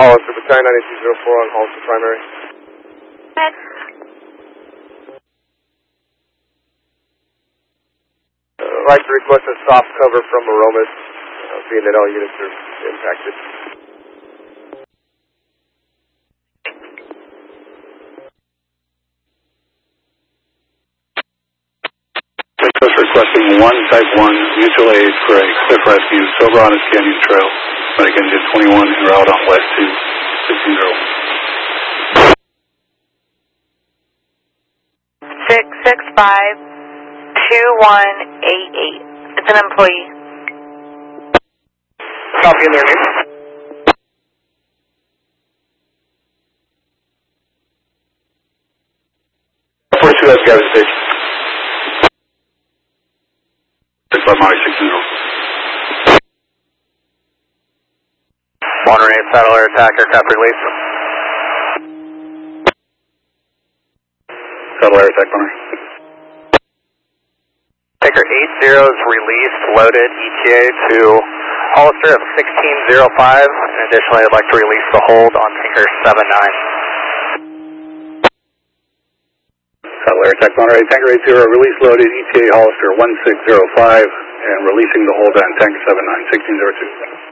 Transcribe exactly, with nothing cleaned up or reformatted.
Hollister, battalion ninety-two oh four on Hollister primary. Ed. Uh, I'd like to request a soft cover from Aromas, uh, being that all units are impacted. Just requesting one type one mutual aid for a cliff rescue, Silveranas Canyon Trail. Again, get twenty-one en route on west to sixteen zero. Six six five two one eight eight. It's an employee. Copy in there, Nick. forty-two, that's Gavin Station. six five Mari sixteen zero. Monterey Saddle Air Attack Aircraft release. Saddle Air Attack Monterey. Taker eight zero is released, loaded, E T A to Hollister of sixteen zero five, and additionally I'd like to release the hold on Tinker seven nine. Saddle Air Attack Monterey, Tanker eight zero, release loaded, E T A Hollister one six zero five, and releasing the hold on Tanker seven nine, sixteen zero two.